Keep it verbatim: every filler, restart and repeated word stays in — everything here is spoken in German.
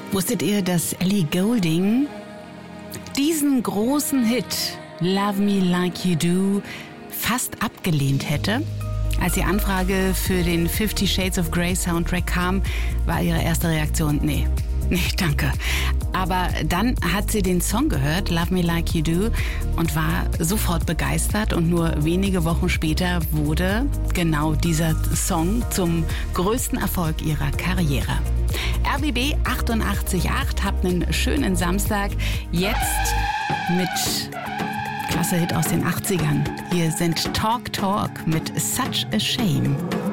Wusstet ihr, dass Ellie Goulding diesen großen Hit Love Me Like You Do fast abgelehnt hätte? Als die Anfrage für den Fifty Shades of Grey Soundtrack kam, war ihre erste Reaktion, nee, nee, danke. Aber dann hat sie den Song gehört, Love Me Like You Do, und war sofort begeistert. Und nur wenige Wochen später wurde genau dieser Song zum größten Erfolg ihrer Karriere. R B B achtundachtzig Komma acht, habt einen schönen Samstag. Jetzt mit klasse Hit aus den achtzigern. Hier sind Talk Talk mit Such a Shame.